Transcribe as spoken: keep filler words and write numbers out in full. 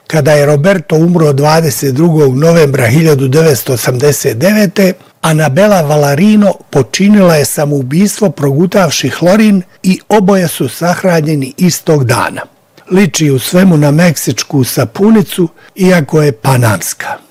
kada je Roberto umro dvadeset drugog novembra hiljadu devetsto osamdeset devete. Anabela Valarino počinila je samoubistvo progutavši hlorin i oboje su sahranjeni istog dana. Liči u svemu na meksičku sapunicu, iako je panamska.